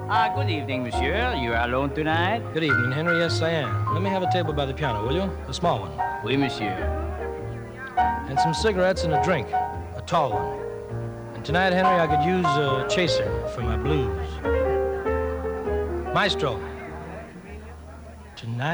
Good evening, monsieur. You are alone tonight? Good evening, Henry. Yes, I am. Let me have a table by the piano, will you? The small one. Oui, monsieur. And some cigarettes and a drink. A tall one. And tonight, Henry, I could use a chaser for my blues. Maestro. Tonight.